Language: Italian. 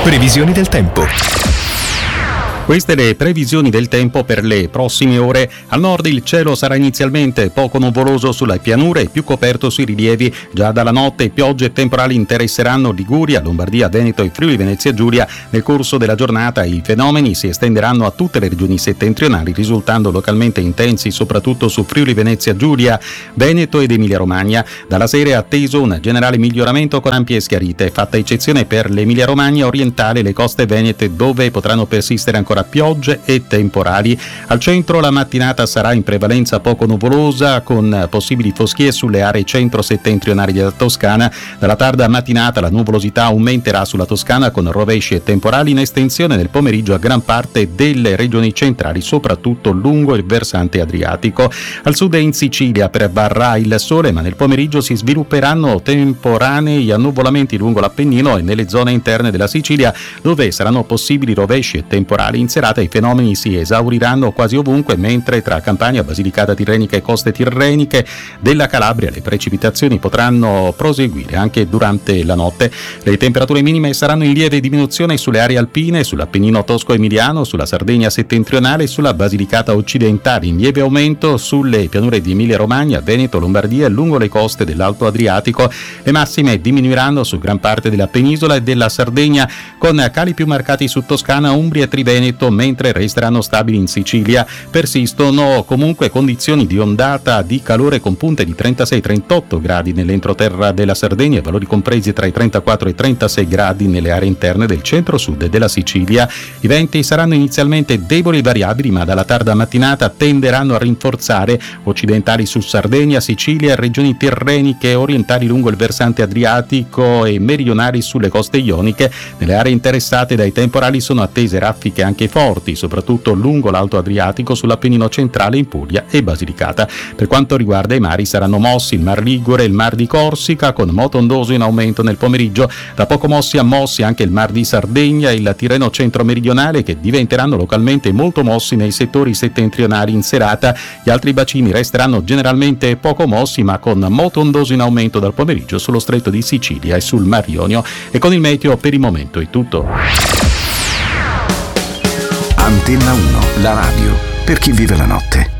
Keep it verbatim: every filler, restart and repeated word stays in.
Previsioni del tempo. Queste le previsioni del tempo per le prossime ore. Al nord il cielo sarà inizialmente poco nuvoloso sulle pianure e più coperto sui rilievi. Già dalla notte piogge e temporali interesseranno Liguria, Lombardia, Veneto e Friuli Venezia Giulia. Nel corso della giornata i fenomeni si estenderanno a tutte le regioni settentrionali, risultando localmente intensi soprattutto su Friuli Venezia Giulia, Veneto ed Emilia Romagna. Dalla sera è atteso un generale miglioramento con ampie schiarite, fatta eccezione per l'Emilia Romagna orientale e le coste venete, dove potranno persistere ancora piogge e temporali. Al centro la mattinata sarà in prevalenza poco nuvolosa, con possibili foschie sulle aree centro-settentrionali della Toscana. Dalla tarda mattinata la nuvolosità aumenterà sulla Toscana, con rovesci e temporali in estensione nel pomeriggio a gran parte delle regioni centrali, soprattutto lungo il versante adriatico. Al sud e in Sicilia prevarrà il sole, ma nel pomeriggio si svilupperanno temporanei annuvolamenti lungo l'Appennino e nelle zone interne della Sicilia, dove saranno possibili rovesci e temporali. In serata i fenomeni si esauriranno quasi ovunque, mentre tra Campania, Basilicata tirrenica e coste tirreniche della Calabria le precipitazioni potranno proseguire anche durante la notte. Le temperature minime saranno in lieve diminuzione sulle aree alpine, sull'Appennino tosco-emiliano, sulla Sardegna settentrionale e sulla Basilicata occidentale, in lieve aumento sulle pianure di Emilia-Romagna, Veneto, Lombardia e lungo le coste dell'Alto Adriatico. Le massime diminuiranno su gran parte della penisola e della Sardegna, con cali più marcati su Toscana, Umbria e Triveneto, mentre resteranno stabili in Sicilia. Persistono comunque condizioni di ondata di calore con punte di trentasei trentotto gradi nell'entroterra della Sardegna e valori compresi tra i trentaquattro e i trentasei gradi nelle aree interne del centro-sud della Sicilia. I venti saranno inizialmente deboli e variabili, ma dalla tarda mattinata tenderanno a rinforzare, occidentali su Sardegna, Sicilia, regioni tirreniche, orientali lungo il versante adriatico e meridionali sulle coste ioniche. Nelle aree interessate dai temporali sono attese raffiche anche forti, soprattutto lungo l'Alto Adriatico, sull'Appennino centrale, in Puglia e Basilicata. Per quanto riguarda i mari, saranno mossi il Mar Ligure e il Mar di Corsica, con moto ondoso in aumento nel pomeriggio. Da poco mossi a mossi anche il Mar di Sardegna e il Tirreno centro-meridionale, che diventeranno localmente molto mossi nei settori settentrionali in serata. Gli altri bacini resteranno generalmente poco mossi, ma con moto ondoso in aumento dal pomeriggio sullo Stretto di Sicilia e sul Mar Ionio. E con il meteo per il momento è tutto. Antenna uno, la radio per chi vive la notte.